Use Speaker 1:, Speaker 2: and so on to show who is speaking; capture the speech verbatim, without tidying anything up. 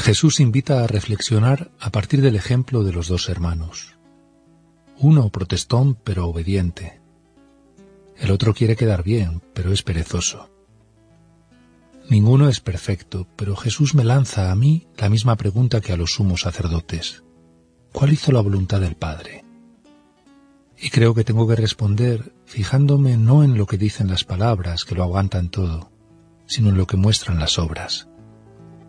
Speaker 1: Jesús invita a reflexionar a partir del ejemplo de los dos hermanos. Uno protestón pero obediente. El otro quiere quedar bien, pero es perezoso. Ninguno es perfecto, pero Jesús me lanza a mí la misma pregunta que a los sumos sacerdotes. ¿Cuál hizo la voluntad del Padre? Y creo que tengo que responder fijándome no en lo que dicen las palabras, que lo aguantan todo, sino en lo que muestran las obras.